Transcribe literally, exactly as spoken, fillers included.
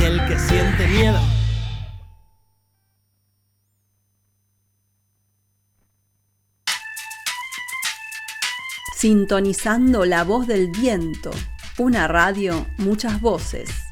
el que siente miedo. Sintonizando la voz del viento, una radio, muchas voces.